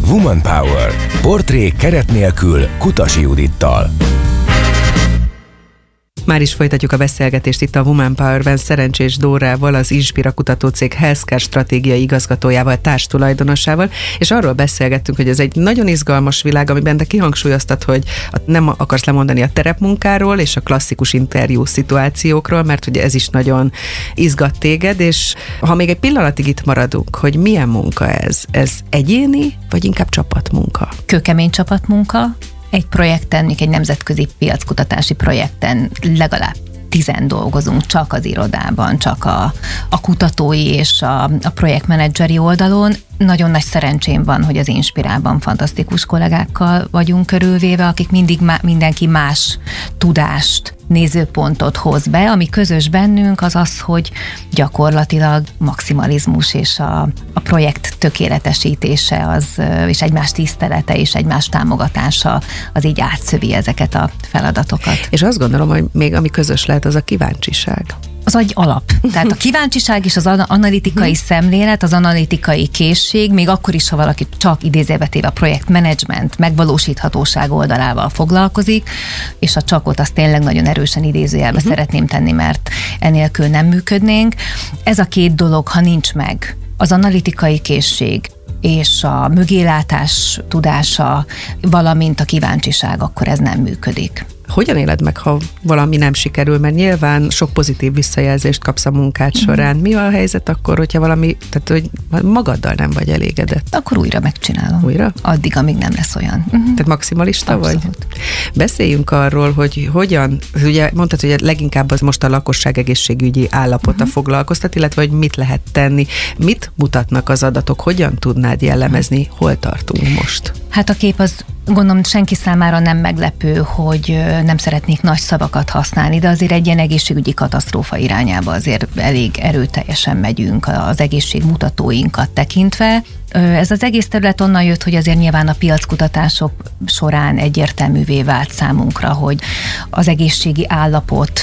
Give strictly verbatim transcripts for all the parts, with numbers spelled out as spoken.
Woman Power. Portré keret nélkül Kutasi Judittal. Már is folytatjuk a beszélgetést itt a Woman Power-ben Szerencsés Dórával, az Inspira kutatócég Healthcare stratégiai igazgatójával, társtulajdonosával, és arról beszélgettünk, hogy ez egy nagyon izgalmas világ, amiben te kihangsúlyoztad, hogy nem akarsz lemondani a terepmunkáról és a klasszikus interjú szituációkról, mert ugye ez is nagyon izgat téged, és ha még egy pillanatig itt maradunk, hogy milyen munka ez? Ez egyéni, vagy inkább csapatmunka? Kőkemény csapatmunka. Egy projekten, egy nemzetközi piackutatási projekten legalább tizen dolgozunk csak az irodában, csak a, a kutatói és a, a projektmenedzseri oldalon. Nagyon nagy szerencsém van, hogy az Inspirában fantasztikus kollégákkal vagyunk körülvéve, akik mindig má, mindenki más tudást, nézőpontot hoz be. Ami közös bennünk az az, hogy gyakorlatilag maximalizmus és a, a projekt tökéletesítése az, és egymás tisztelete és egymás támogatása az így átszövi ezeket a feladatokat. És azt gondolom, hogy még ami közös lehet, az a kíváncsiság. Az egy alap. Tehát a kíváncsiság és az analitikai szemlélet, az analitikai készség, még akkor is, ha valaki csak idézőjelbe téve a projektmenedzsment megvalósíthatóság oldalával foglalkozik, és a csakot azt tényleg nagyon erősen idézőjelbe uh-huh. szeretném tenni, mert enélkül nem működnénk. Ez a két dolog, ha nincs meg, az analitikai készség és a mögélátás tudása, valamint a kíváncsiság, akkor ez nem működik. Hogyan éled meg, ha valami nem sikerül? Mert nyilván sok pozitív visszajelzést kapsz a munkád során. Mi a helyzet akkor, hogyha valami, tehát hogy magaddal nem vagy elégedett? Akkor újra megcsinálom. Újra? Addig, amíg nem lesz olyan. Uh-huh. Tehát maximalista Abszolút. vagy? Beszéljünk arról, hogy hogyan, ugye mondtad, hogy leginkább az most a lakosság egészségügyi állapota uh-huh. foglalkoztat, illetve hogy mit lehet tenni. Mit mutatnak az adatok? Hogyan tudnád jellemezni? Hol tartunk most? Hát a kép az, gondolom, senki számára nem meglepő, hogy nem szeretnék nagy szavakat használni, de azért egy ilyen egészségügyi katasztrófa irányába azért elég erőteljesen megyünk az egészségmutatóinkat tekintve. Ez az egész terület onnan jött, hogy azért nyilván a piackutatások során egyértelművé vált számunkra, hogy az egészségi állapot,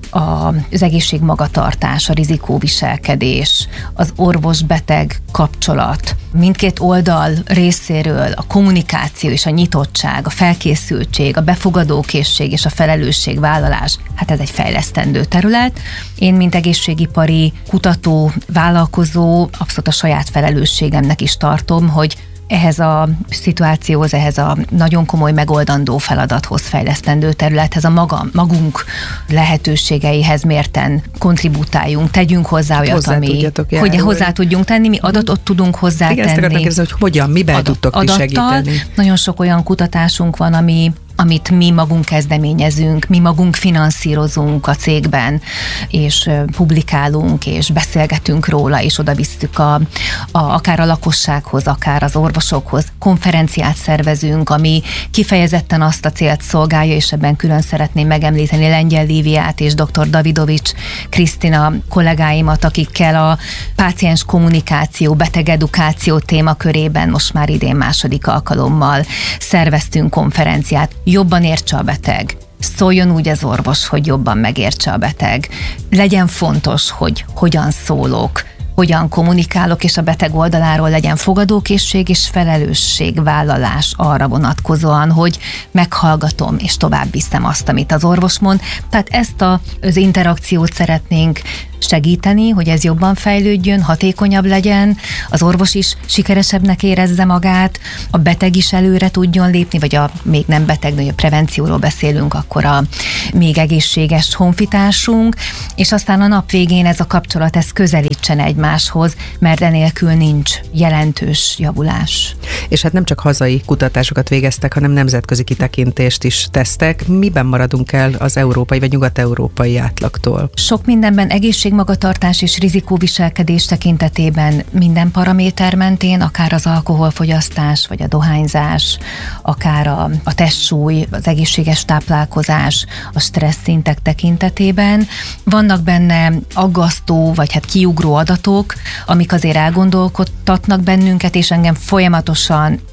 az egészségmagatartás, a rizikóviselkedés, az orvos-beteg kapcsolat, mindkét oldal részéről a kommunikáció és a nyitottság, a felkészültség, a befogadókészség és a felelősségvállalás, hát ez egy fejlesztendő terület. Én, mint egészségipari kutató, vállalkozó, abszolút a saját felelősségemnek is tartom, hogy ehhez a szituációhoz, ehhez a nagyon komoly megoldandó feladathoz, fejlesztendő területhez, a maga, magunk lehetőségeihez mérten kontributáljunk, tegyünk hozzá olyat, hozzá ami, hogy hozzá tudjunk tenni, mi adatot tudunk hozzátenni. Igen, ezt akartam kérdezni, hogy hogyan, miben Adat, tudtok ti segíteni. Nagyon sok olyan kutatásunk van, ami amit mi magunk kezdeményezünk, mi magunk finanszírozunk a cégben, és publikálunk, és beszélgetünk róla, és oda visszük a, a, akár a lakossághoz, akár az orvosokhoz. Konferenciát szervezünk, ami kifejezetten azt a célt szolgálja, és ebben külön szeretném megemlíteni Lengyel Líviát és dr. Davidovics Krisztina kollégáimat, akikkel a páciens kommunikáció, betegedukáció témakörében most már idén második alkalommal szerveztünk konferenciát. Jobban értse a beteg. Szóljon úgy az orvos, hogy jobban megértse a beteg. Legyen fontos, hogy hogyan szólok, hogyan kommunikálok, és a beteg oldaláról legyen fogadókészség és felelősségvállalás arra vonatkozóan, hogy meghallgatom és tovább viszem azt, amit az orvos mond. Tehát ezt a, az interakciót szeretnénk segíteni, hogy ez jobban fejlődjön, hatékonyabb legyen, az orvos is sikeresebbnek érezze magát, a beteg is előre tudjon lépni, vagy a még nem beteg, de a prevencióról beszélünk, akkor a még egészséges honfitársunk, és aztán a nap végén ez a kapcsolat, ez közelítsen egymáshoz, mert enélkül nincs jelentős javulás. És hát nem csak hazai kutatásokat végeztek, hanem nemzetközi kitekintést is tesztek. Miben maradunk el az európai vagy nyugat-európai átlagtól? Sok mindenben egészségmagatartás és rizikóviselkedés tekintetében minden paraméter mentén, akár az alkoholfogyasztás, vagy a dohányzás, akár a, a testsúly, az egészséges táplálkozás, a stressz szintek tekintetében. Vannak benne aggasztó, vagy hát kiugró adatok, amik azért elgondolkodtatnak bennünket, és engem folyamatosan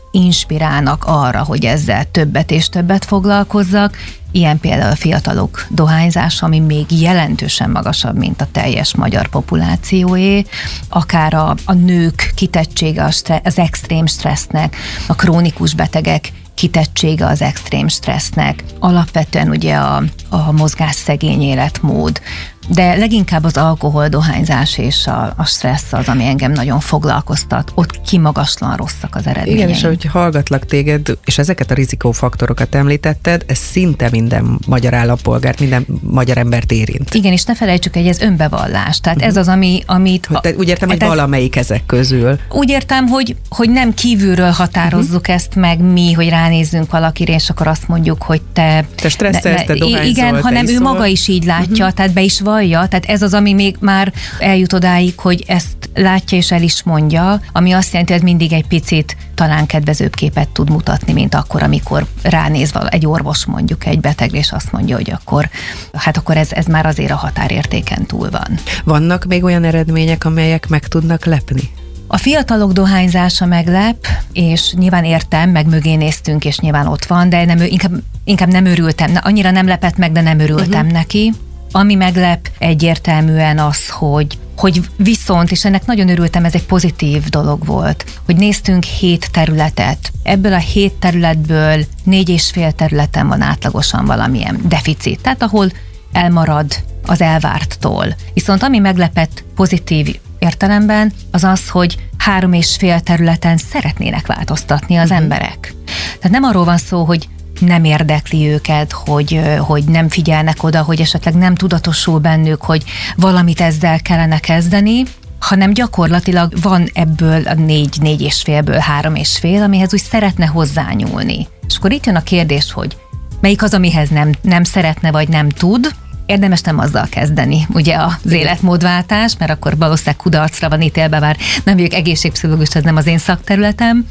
inspirálnak arra, hogy ezzel többet és többet foglalkozzak. Ilyen például a fiatalok dohányzása, ami még jelentősen magasabb, mint a teljes magyar populációé, akár a, a nők kitettsége a stressz, az extrém stressznek, a krónikus betegek kitettsége az extrém stressznek, alapvetően ugye a, a mozgásszegény életmód, de leginkább az alkohol, dohányzás és a, a stressz az, ami engem nagyon foglalkoztat. Ott kimagaslan rosszak az eredményeim. Igen, és ahogy hallgatlak téged, és ezeket a rizikófaktorokat említetted, ez szinte minden magyar állampolgárt, minden magyar embert érint. Igen, és ne felejtsük, hogy ez önbevallás. Tehát uh-huh. ez az, ami, amit... Te úgy értem, hogy valamelyik ezek közül. Úgy értem, hogy, hogy nem kívülről határozzuk uh-huh. ezt meg mi, hogy ránézzünk valakire, és akkor azt mondjuk, hogy te... Te stresszelsz, te dohányzol, igen, hanem ő maga is így látja, uh-huh. tehát be is vallja, tehát ez az, ami még már eljut odáig, hogy ezt látja és el is mondja, ami azt jelenti, hogy mindig egy picit talán kedvezőbb képet tud mutatni, mint akkor, amikor ránéz egy orvos mondjuk egy betegre, és azt mondja, hogy akkor, hát akkor ez, ez már azért a határértéken túl van. Vannak még olyan eredmények, amelyek meg tudnak lepni? A fiatalok dohányzása meglep, és nyilván értem, meg mögé néztünk, és nyilván ott van, de nem, inkább, inkább nem örültem, annyira nem lepett meg, de nem örültem uh-huh. neki. Ami meglep egyértelműen az, hogy, hogy viszont, és ennek nagyon örültem, ez egy pozitív dolog volt, hogy néztünk hét területet. Ebből a hét területből négy és fél területen van átlagosan valamilyen deficit, tehát ahol elmarad az elvárttól. Viszont ami meglepett pozitív értelemben, az az, hogy három és fél területen szeretnének változtatni az uh-huh. emberek. Tehát nem arról van szó, hogy nem érdekli őket, hogy, hogy nem figyelnek oda, hogy esetleg nem tudatosul bennük, hogy valamit ezzel kellene kezdeni, hanem gyakorlatilag van ebből a négy, négy és félből három és fél, amihez úgy szeretne hozzányúlni. És akkor itt jön a kérdés, hogy melyik az, amihez nem, nem szeretne vagy nem tud. Érdemes nem azzal kezdeni, ugye az életmódváltás, mert akkor valószínűleg kudarcra van ítélve, bár nem vagyok egészségpszichológus, ez nem az én szakterületem.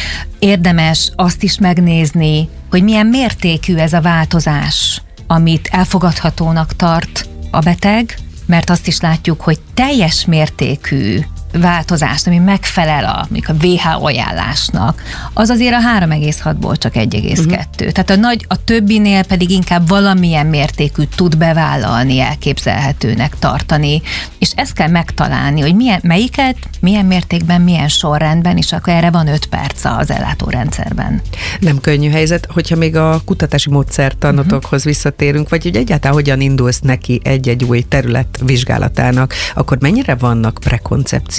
Érdemes azt is megnézni, hogy milyen mértékű ez a változás, amit elfogadhatónak tart a beteg, mert azt is látjuk, hogy teljes mértékű változást, ami megfelel a, a vé há o ajánlásnak, az azért a három egész hatból csak egy egész kettő. Uh-huh. Tehát a, nagy, a többinél pedig inkább valamilyen mértékű tud bevállalni, elképzelhetőnek tartani, és ezt kell megtalálni, hogy milyen, melyiket, milyen mértékben, milyen sorrendben, és akkor erre van öt perc az ellátórendszerben. Nem könnyű helyzet, hogyha még a kutatási módszertanotokhoz uh-huh. visszatérünk, vagy hogy egyáltalán hogyan indulsz neki egy-egy új terület vizsgálatának, akkor mennyire vannak prekoncepciók?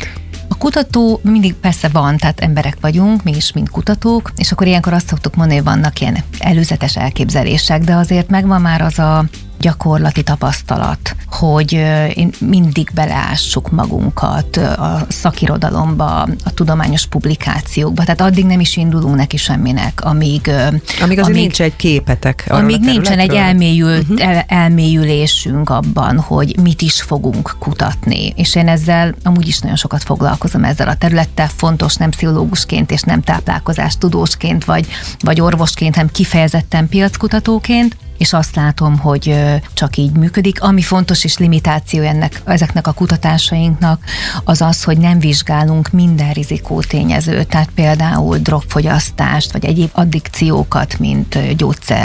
A kutató mindig persze van, tehát emberek vagyunk, mi is, mint kutatók, és akkor ilyenkor azt szoktuk mondani, hogy vannak ilyen előzetes elképzelések, de azért megvan már az a gyakorlati tapasztalat, hogy én mindig beleássuk magunkat a szakirodalomba, a tudományos publikációkba, tehát addig nem is indulunk neki semminek, amíg... Amíg azért amíg, nincs egy képetek arra amíg nincsen egy elmélyült, uh-huh. el, elmélyülésünk abban, hogy mit is fogunk kutatni. És én ezzel amúgy is nagyon sokat foglalkozom ezzel a területtel, fontos nem pszichológusként és nem táplálkozás tudósként, vagy, vagy orvosként, hanem kifejezetten piackutatóként, és azt látom, hogy csak így működik. Ami fontos és limitáció ennek, ezeknek a kutatásainknak, az az, hogy nem vizsgálunk minden rizikótényezőt, tehát például drogfogyasztást, vagy egyéb addikciókat, mint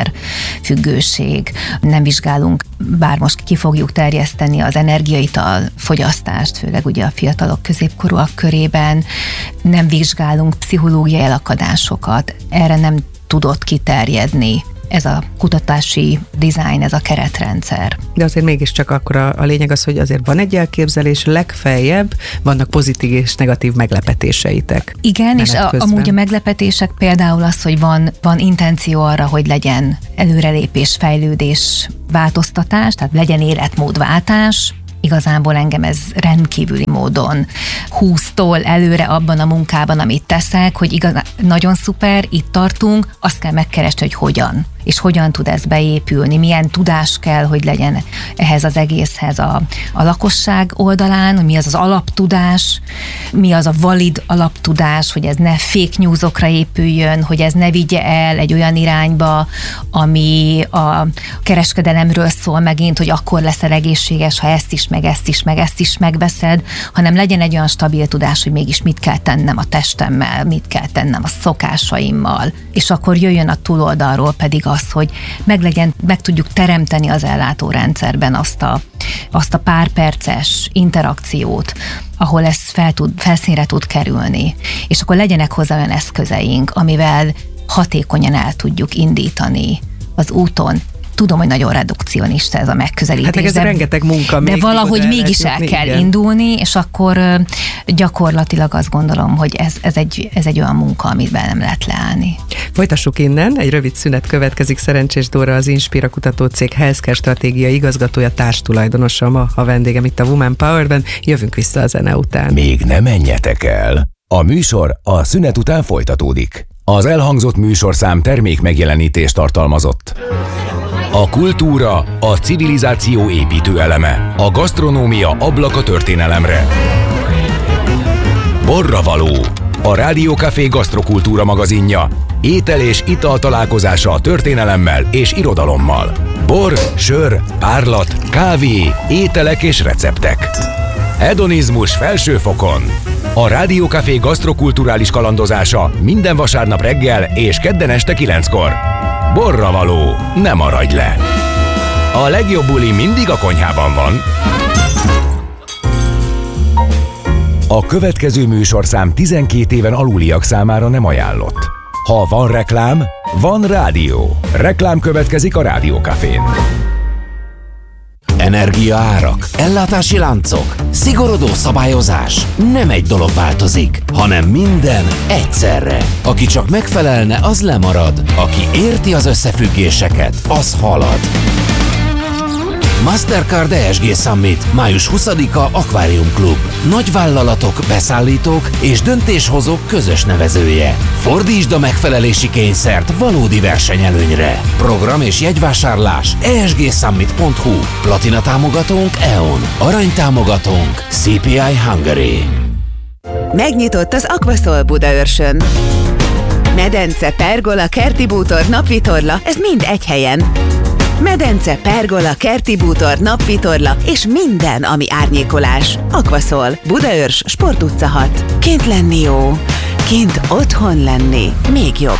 gyógyszerfüggőség. Nem vizsgálunk, bár most ki fogjuk terjeszteni az energiaital fogyasztást, főleg ugye a fiatalok, középkorúak körében. Nem vizsgálunk pszichológiai elakadásokat, erre nem tudott kiterjedni ez a kutatási design, ez a keretrendszer. De azért mégiscsak akkor a, a lényeg az, hogy azért van egy elképzelés, legfeljebb vannak pozitív és negatív meglepetéseitek. Igen, és a, amúgy a meglepetések például az, hogy van, van intenció arra, hogy legyen előrelépés, fejlődés, változtatás, tehát legyen életmódváltás. Igazából engem ez rendkívüli módon húztól előre abban a munkában, amit teszek, hogy igazán nagyon szuper, itt tartunk, azt kell megkeresni, hogy hogyan. és hogyan tud ez beépülni, milyen tudás kell, hogy legyen ehhez az egészhez a, a lakosság oldalán, mi az az alaptudás, mi az a valid alaptudás, hogy ez ne fake newsokra épüljön, hogy ez ne vigye el egy olyan irányba, ami a kereskedelemről szól megint, hogy akkor leszel egészséges, ha ezt is, meg ezt is, meg ezt is megveszed, hanem legyen egy olyan stabil tudás, hogy mégis mit kell tennem a testemmel, mit kell tennem a szokásaimmal, és akkor jöjjön a túloldalról pedig az, hogy meg, legyen, meg tudjuk teremteni az ellátórendszerben azt a, azt a pár perces interakciót, ahol ez fel tud, felszínre tud kerülni. És akkor legyenek hozzá olyan eszközeink, amivel hatékonyan el tudjuk indítani az úton. Tudom, hogy nagyon redukcionista ez a megközelítés. Hát ez de, rengeteg munka. De valahogy mégis el kell igen. indulni, és akkor gyakorlatilag azt gondolom, hogy ez, ez, egy, ez egy olyan munka, amit be nem lehet leállni. Folytassuk innen, egy rövid szünet következik. Szerencsés Dóra, az Inspira kutatócég Healthcare stratégiai igazgatója, társtulajdonosa ma a vendégem itt a Woman Powerben. Jövünk vissza a zene után. Még ne menjetek el! A műsor a szünet után folytatódik. Az elhangzott műsorszám termék megjelenítést tartalmazott. A kultúra a civilizáció építő eleme. A gasztronómia ablak a történelemre. Borravaló, a Rádiókafé gasztrokultúra magazinja. Étel és ital találkozása a történelemmel és irodalommal. Bor, sör, párlat, kávé, ételek és receptek. Hedonizmus felső fokon. A Rádiókafé gasztrokulturális kalandozása minden vasárnap reggel és kedden este kilenckor. Borravaló, ne maradj le! A legjobb buli mindig a konyhában van. A következő műsorszám tizenkét éven aluliak számára nem ajánlott. Ha van reklám, van rádió. Reklám következik a Rádiókafén. Energiaárak, ellátási láncok, szigorodó szabályozás. Nem egy dolog változik, hanem minden egyszerre. Aki csak megfelelne, az lemarad. Aki érti az összefüggéseket, az halad. Mastercard E S G Summit, május huszadika, Aquarium Club. Nagyvállalatok, beszállítók és döntéshozók közös nevezője. Fordítsd a megfelelési kényszert valódi versenyelőnyre. Program és jegyvásárlás e s g summit pont hu. Platina támogatónk E O N. Arany támogatónk C P I Hungary. Megnyitott az Aquaszol Budaörsön. Medence, pergola, kerti bútor, napvitorla, ez mind egy helyen. Medence, pergola, kerti bútor, napvitorla és minden, ami árnyékolás. Aquaszol, Budaörs, Sport utca hat. Kint lenni jó, kint otthon lenni még jobb.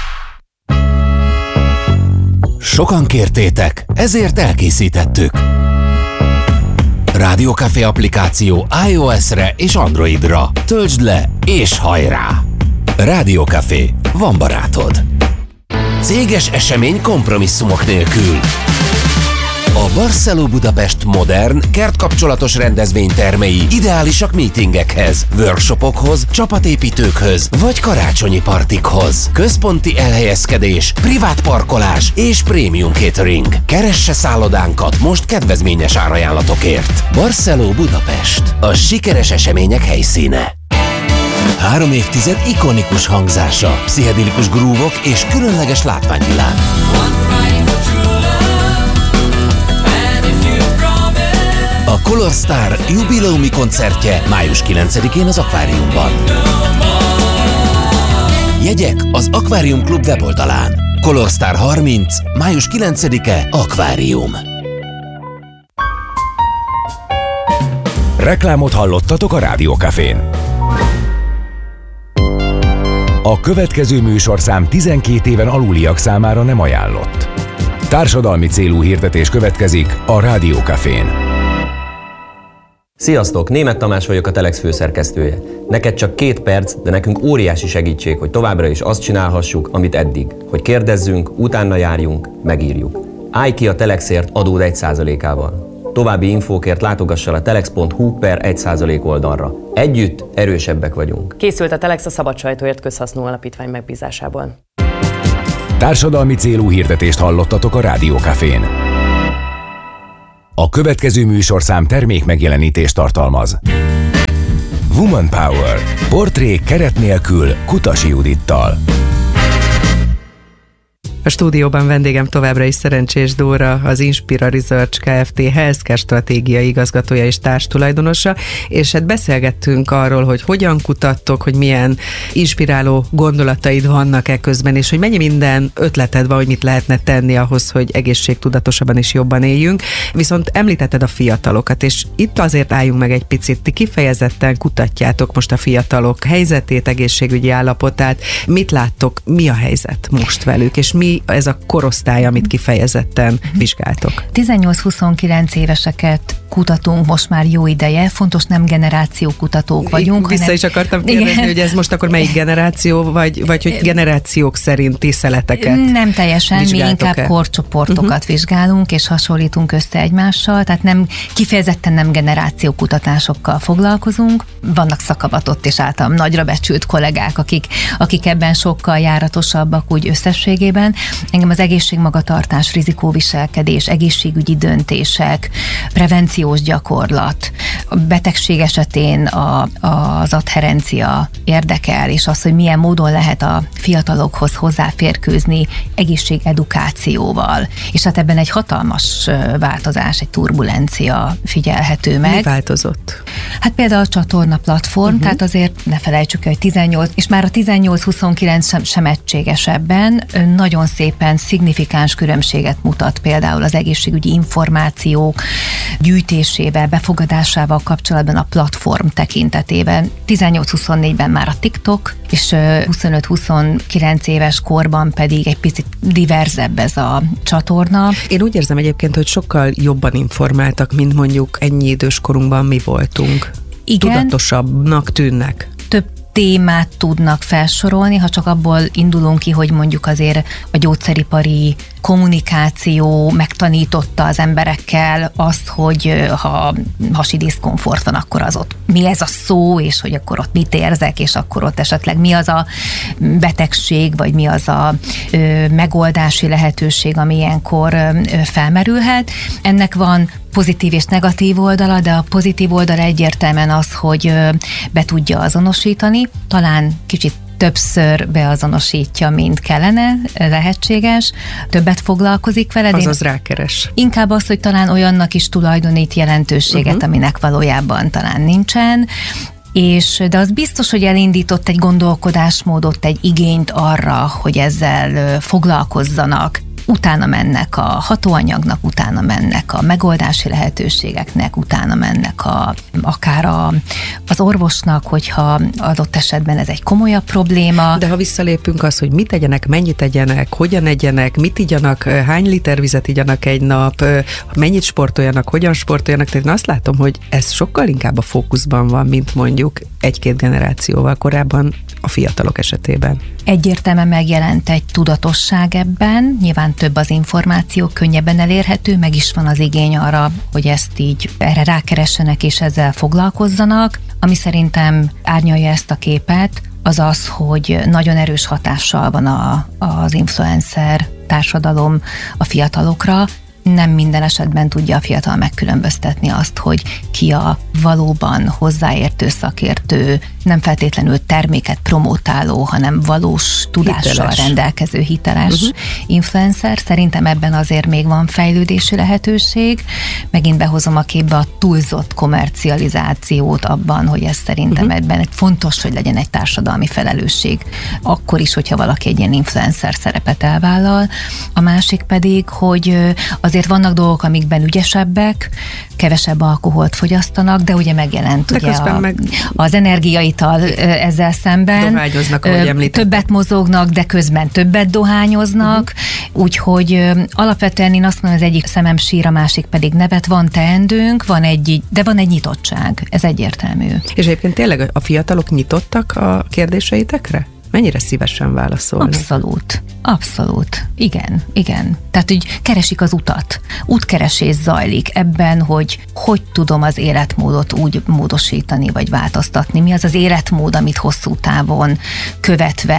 Sokan kértétek, ezért elkészítettük. Rádiókafé applikáció iOS-re és Androidra. Töltsd le és hajrá! Rádiókafé, van barátod. Céges esemény kompromisszumok nélkül. A Barceló Budapest modern, kertkapcsolatos rendezvénytermei ideálisak meetingekhez, workshopokhoz, csapatépítőkhöz vagy karácsonyi partikhoz. Központi elhelyezkedés, privát parkolás és prémium catering. Keresse szállodánkat most kedvezményes árajánlatokért. Barceló Budapest, a sikeres események helyszíne. Három évtized ikonikus hangzása, pszichedelikus grúvok és különleges látványvilág. A Color Star jubileumi koncertje május kilencedikén az Aquariumban. Jegyek az Aquarium Club weboldalán. Color Star harminc, május kilencedike, Aquarium. Reklámot hallottatok a Rádiókafén. A következő műsorszám tizenkét éven aluliak számára nem ajánlott. Társadalmi célú hirdetés következik a Rádiókafén. Sziasztok! Németh Tamás vagyok, a Telex főszerkesztője. Neked csak két perc, de nekünk óriási segítség, hogy továbbra is azt csinálhassuk, amit eddig. Hogy kérdezzünk, utána járjunk, megírjuk. Állj ki a Telexért adód egy százalékával. További infókért látogass el a telex pont hu per egy százalék oldalra. Együtt erősebbek vagyunk. Készült a Telex a Szabad Sajtóért Közhasznú Alapítvány megbízásából. Társadalmi célú hirdetést hallottatok a Rádiókafén. A következő műsorszám termék megjelenítést tartalmaz. Woman Power. Portré keret nélkül Kutasi Judittal. A stúdióban vendégem továbbra is Szerencsés Dóra, az Inspira Research Kft. Healthcare stratégiai igazgatója és társtulajdonosa, és hát beszélgettünk arról, hogy hogyan kutattok, hogy milyen inspiráló gondolataid vannak e közben, és hogy mennyi minden ötleted van, hogy mit lehetne tenni ahhoz, hogy egészségtudatosabban és jobban éljünk. Viszont említetted a fiatalokat, és itt azért álljunk meg egy picit. Ti kifejezetten kutatjátok most a fiatalok helyzetét, egészségügyi állapotát. Mit láttok, mi a helyzet most velük, és mi ez a korosztály, amit kifejezetten vizsgáltok? tizennyolc-huszonkilenc éveseket kutatunk most már jó ideje, fontos nem generációkutatók vagyunk. Vissza hanem... is akartam kérdezni, igen. hogy ez most akkor melyik generáció, vagy, vagy hogy generációk szerinti szeleteket Nem teljesen, mi inkább el? korcsoportokat uh-huh. vizsgálunk, és hasonlítunk össze egymással, tehát nem kifejezetten nem generációkutatásokkal foglalkozunk. Vannak szakavatott és általam nagyra becsült kollégák, akik, akik ebben sokkal járatosabbak úgy összességében. Engem az egészségmagatartás, rizikóviselkedés, egészségügyi döntések, prevenciós gyakorlat, a betegség esetén a, az adherencia érdekel, és az, hogy milyen módon lehet a fiatalokhoz hozzáférkőzni egészségedukációval. És hát ebben egy hatalmas változás, egy turbulencia figyelhető meg. Mi változott? Hát például a csatorna platform, uh-huh. tehát azért ne felejtsük, hogy tizennyolc, és már a tizennyolc-huszonkilenc sem, sem egységesebben nagyon szépen szignifikáns különbséget mutat például az egészségügyi információk gyűjtésével, befogadásával kapcsolatban a platform tekintetében. tizennyolc-huszonnégyben már a TikTok, és huszonöt-huszonkilenc éves korban pedig egy picit diverzebb ez a csatorna. Én úgy érzem egyébként, hogy sokkal jobban informáltak, mint mondjuk ennyi idős korunkban mi voltunk. Igen. Tudatosabbnak tűnnek. Több témát tudnak felsorolni, ha csak abból indulunk ki, hogy mondjuk azért a gyógyszeripari kommunikáció megtanította az emberekkel azt, hogy ha hasi diszkomfort van, akkor az ott mi ez a szó, és hogy akkor ott mit érzek, és akkor ott esetleg mi az a betegség, vagy mi az a ö, megoldási lehetőség, ami ilyenkor ö, felmerülhet. Ennek van pozitív és negatív oldala, de a pozitív oldala egyértelműen az, hogy ö, be tudja azonosítani, talán kicsit többször beazonosítja, mint kellene, lehetséges, többet foglalkozik veled. Azaz rákeres. Inkább az, hogy talán olyannak is tulajdonít jelentőséget, uh-huh. aminek valójában talán nincsen, és, de az biztos, hogy elindított egy gondolkodásmódot, egy igényt arra, hogy ezzel foglalkozzanak. Utána mennek a hatóanyagnak, utána mennek a megoldási lehetőségeknek, utána mennek a, akár a, az orvosnak, hogyha adott esetben ez egy komolyabb probléma. De ha visszalépünk az, hogy mit tegyenek, mennyit tegyenek, hogyan egyenek, mit igyanak, hány liter vizet igyanak egy nap, mennyit sportoljanak, hogyan sportoljanak, tehát én azt látom, hogy ez sokkal inkább a fókuszban van, mint mondjuk egy-két generációval korábban a fiatalok esetében. Egyértelműen megjelent egy tudatosság ebben, nyilván több az információ, könnyebben elérhető, meg is van az igény arra, hogy ezt így erre rákeressenek és ezzel foglalkozzanak. Ami szerintem árnyalja ezt a képet, az az, hogy nagyon erős hatással van a, az influencer társadalom a fiatalokra. Nem minden esetben tudja a fiatal megkülönböztetni azt, hogy ki a valóban hozzáértő, szakértő, nem feltétlenül terméket promotáló, hanem valós tudással hiteles. rendelkező hiteles uh-huh. influencer. Szerintem ebben azért még van fejlődési lehetőség. Megint behozom a képbe a túlzott kommercializációt abban, hogy ez szerintem uh-huh. ebben fontos, hogy legyen egy társadalmi felelősség. Akkor is, hogyha valaki egy ilyen influencer szerepet elvállal. A másik pedig, hogy azért vannak dolgok, amikben ügyesebbek, kevesebb alkoholt fogyasztanak, de ugye megjelent ugye a, meg... az energiaital ezzel szemben. Dohányoznak, ahogy említettem. Többet mozognak, de közben többet dohányoznak, uh-huh. úgyhogy alapvetően én azt mondom, az egyik szemem sír, a másik pedig nevet, van teendőnk, van egy, de van egy nyitottság, ez egyértelmű. És egyébként tényleg a fiatalok nyitottak a kérdéseitekre? Mennyire szívesen válaszolnak? Abszolút. Abszolút. Igen, igen. Tehát, hogy keresik az utat. Útkeresés zajlik ebben, hogy hogy tudom az életmódot úgy módosítani, vagy változtatni. Mi az az életmód, amit hosszú távon követve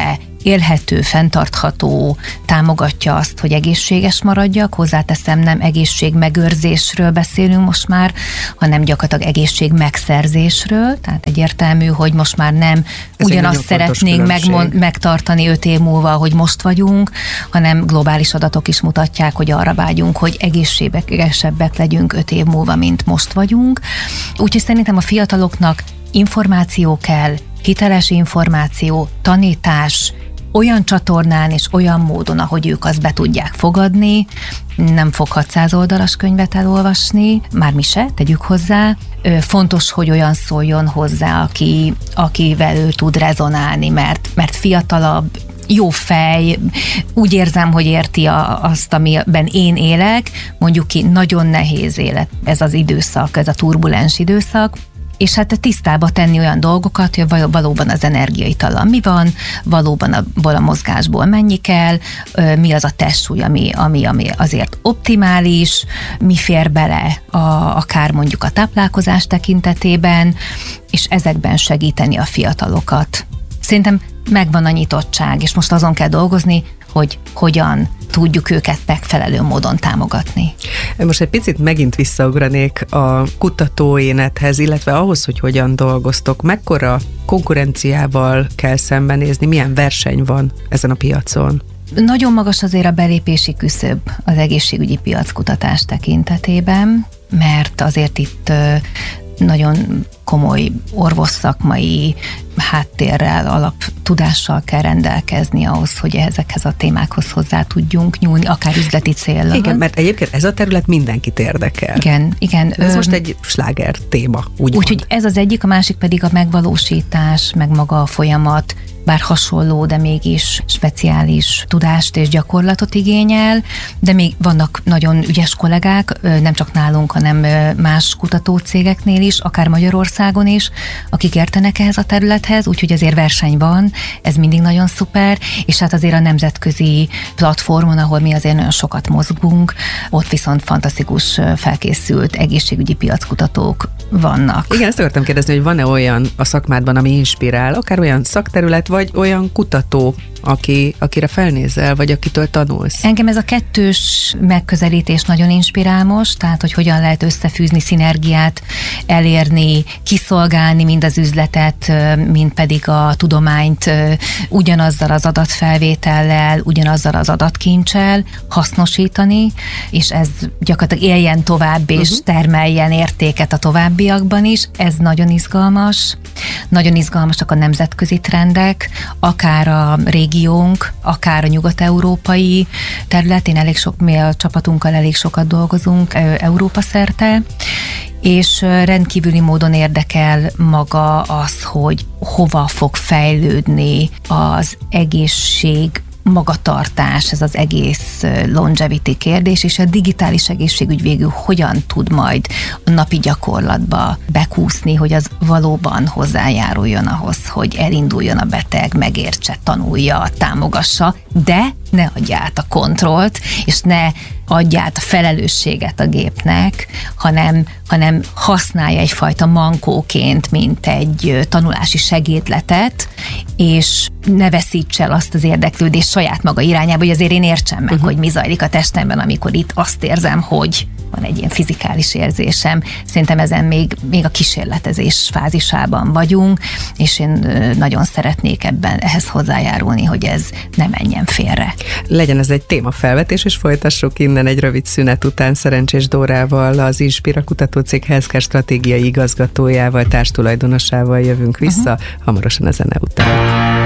élhető, fenntartható, támogatja azt, hogy egészséges maradjak, hozzáteszem, nem egészségmegőrzésről beszélünk most már, hanem gyakorlatilag egészségmegszerzésről, tehát egyértelmű, hogy most már nem ez ugyanazt szeretnénk megmond, megtartani öt év múlva, hogy most vagyunk, hanem globális adatok is mutatják, hogy arra vágyunk, hogy egészségesebbek legyünk öt év múlva, mint most vagyunk. Úgyhogy szerintem a fiataloknak információ kell, hiteles információ, tanítás, olyan csatornán és olyan módon, ahogy ők azt be tudják fogadni, nem fog hatszáz oldalas könyvet elolvasni, már mi se, tegyük hozzá. Fontos, hogy olyan szóljon hozzá, aki, akivel ő tud rezonálni, mert, mert fiatalabb, jó fej, úgy érzem, hogy érti a, azt, amiben én élek, mondjuk ki, nagyon nehéz élet ez az időszak, ez a turbulens időszak, és hát tisztába tenni olyan dolgokat, hogy valóban az energiaitalan mi van, valóban abból a mozgásból mennyi kell, mi az a testsúly, ami, ami, ami azért optimális, mi fér bele a, akár mondjuk a táplálkozás tekintetében, és ezekben segíteni a fiatalokat. Szerintem megvan a nyitottság, és most azon kell dolgozni, hogy hogyan tudjuk őket megfelelő módon támogatni. Most egy picit megint visszaugranék a kutatóénethez, illetve ahhoz, hogy hogyan dolgoztok. Mekkora konkurenciával kell szembenézni, milyen verseny van ezen a piacon? Nagyon magas azért a belépési küszöb az egészségügyi piackutatás tekintetében, mert azért itt nagyon komoly orvosszakmai háttérrel, alaptudással kell rendelkezni ahhoz, hogy ezekhez a témákhoz hozzá tudjunk nyúlni, akár üzleti céllal. Igen, mert egyébként ez a terület mindenkit érdekel. Igen, igen. Ez most egy sláger téma, úgy Úgyhogy ez az egyik, a másik pedig a megvalósítás, meg maga a folyamat, bár hasonló, de mégis speciális tudást és gyakorlatot igényel, de még vannak nagyon ügyes kollégák, nem csak nálunk, hanem más kutatócégeknél is, akár Magyarországon is, akik értenek ehhez a területhez, úgyhogy azért verseny van, ez mindig nagyon szuper, és hát azért a nemzetközi platformon, ahol mi azért nagyon sokat mozgunk, ott viszont fantasztikus felkészült egészségügyi piackutatók vannak. Igen, ezt akartam kérdezni, hogy van-e olyan a szakmádban, ami inspirál, akár olyan szakterület, vagy olyan kutató, aki, akire felnézel, vagy akitől tanulsz? Engem ez a kettős megközelítés nagyon inspirál most, tehát hogy hogyan lehet összefűzni, szinergiát elérni, kiszolgálni mind az üzletet, mind pedig a tudományt ugyanazzal az adatfelvétellel, ugyanazzal az adatkincsel hasznosítani, és ez gyakorlatilag éljen tovább, és uh-huh. termeljen értéket a továbbiakban is. Ez nagyon izgalmas. Nagyon izgalmasak a nemzetközi trendek, akár a régiónk, akár a nyugat-európai területén, elég sok, mi a csapatunkkal elég sokat dolgozunk Európa szerte, és rendkívüli módon érdekel maga az, hogy hova fog fejlődni az egészség, magatartás, ez az egész longevity kérdés, és a digitális egészségügy végül hogyan tud majd a napi gyakorlatba bekúszni, hogy az valóban hozzájáruljon ahhoz, hogy elinduljon a beteg, megértse, tanulja, támogassa, de ne adja át a kontrollt, és ne adja át a felelősséget a gépnek, hanem, hanem használja egyfajta mankóként, mint egy tanulási segédletet, és ne veszíts el azt az érdeklődést saját maga irányába, hogy azért én értsem meg, uh-huh. hogy mi zajlik a testemben, amikor itt azt érzem, hogy van egy ilyen fizikális érzésem. Szerintem ezen még, még a kísérletezés fázisában vagyunk, és én nagyon szeretnék ebben ehhez hozzájárulni, hogy ez ne menjen félre. Legyen ez egy témafelvetés, és folytassuk innen egy rövid szünet után Szerencsés Dórával, az Inspira Kutatócég Healthcare stratégiai igazgatójával, társtulajdonosával jövünk vissza, uh-huh. hamarosan a zene után.